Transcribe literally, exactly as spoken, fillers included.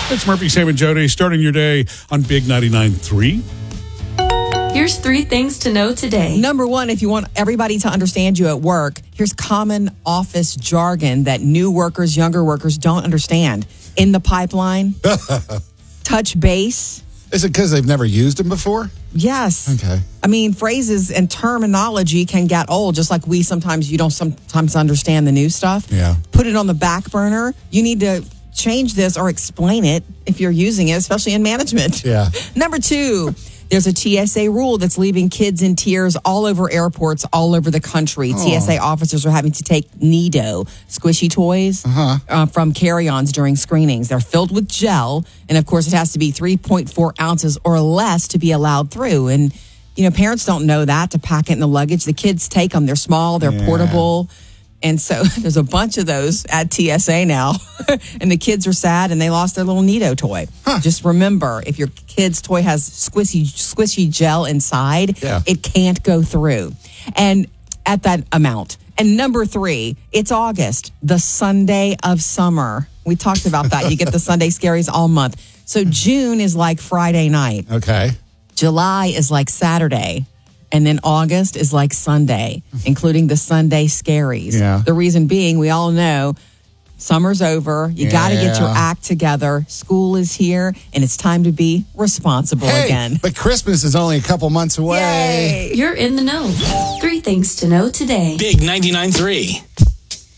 It's Murphy, Sam, and Jody starting your day on Big ninety-nine point three. Here's three things to know today. Number one, if you want everybody to understand you at work, here's common office jargon that new workers, younger workers don't understand. In the pipeline, touch base. Is it because they've never used them before? Yes. Okay. I mean, phrases and terminology can get old, just like we sometimes, you don't sometimes understand the new stuff. Yeah. Put it on the back burner. You need to change this or explain it if you're using it, especially in management. Yeah. Number two, there's a T S A rule that's leaving kids in tears all over airports, all over the country. Oh. T S A officers are having to take Nido, squishy toys, Uh-huh. uh, from carry-ons during screenings. They're filled with gel, and of course, it has to be three point four ounces or less to be allowed through. And, you know, parents don't know that to pack it in the luggage. The kids take them. They're small. They're Yeah. portable. And so there's a bunch of those at T S A now. And the kids are sad and they lost their little Nido toy. Huh. Just remember, if your kid's toy has squishy, squishy gel inside, Yeah. it can't go through. And at that amount. And number three, it's August, the Sunday of summer. We talked about that. You get the Sunday scaries all month. So June is like Friday night. Okay. July is like Saturday. And then August is like Sunday, including the Sunday scaries. Yeah. The reason being, we all know summer's over. You got to get your Yeah. act together. School is here, and it's time to be responsible Hey, again. but Christmas is only a couple months away. Yay! You're in the know. Three things to know today. Big ninety-nine point three.